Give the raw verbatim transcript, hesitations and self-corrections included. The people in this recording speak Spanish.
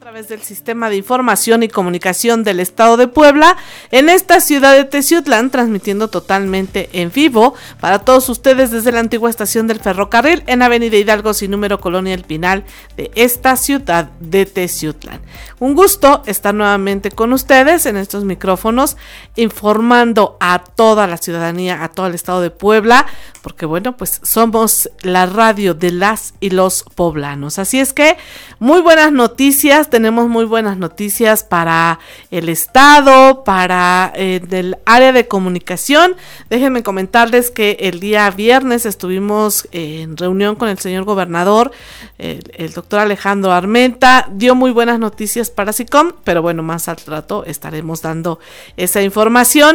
través del Sistema de Información y Comunicación del Estado de Puebla, en esta ciudad de Teciutlán, transmitiendo totalmente en vivo para todos ustedes desde la antigua estación del ferrocarril en Avenida Hidalgo sin número, Colonia El Pinal, de esta ciudad de Teciutlán. Un gusto estar nuevamente con ustedes en estos micrófonos, informando a toda la ciudadanía, a todo el Estado de Puebla, porque bueno, pues somos la radio de las y los poblanos. Así es que muy buenas noticias, tenemos muy buenas noticias para el Estado, para eh, el área de comunicación. Déjenme comentarles que el día viernes estuvimos eh, en reunión con el señor gobernador, el, el doctor Alejandro Armenta, dio muy buenas noticias para SICOM, pero bueno, más al rato estaremos dando esa información.